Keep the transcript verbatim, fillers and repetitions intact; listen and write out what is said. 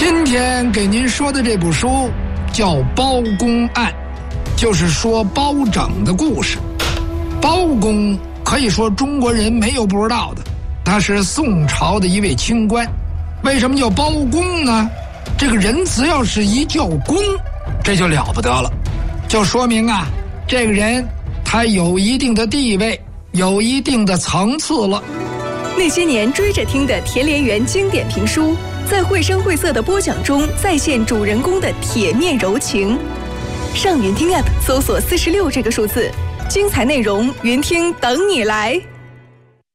今天给您说的这部书叫《包公案》，就是说包拯的故事。包公可以说中国人没有不知道的，他是宋朝的一位清官。为什么叫包公呢？这个人只要是一叫公，这就了不得了，就说明啊，这个人他有一定的地位，有一定的层次了。 那些年追着听的田连元经典评书，在绘声绘色的播讲中再现主人公的铁面柔情。上云听 App 搜索四十六这个数字，精彩内容云听等你来。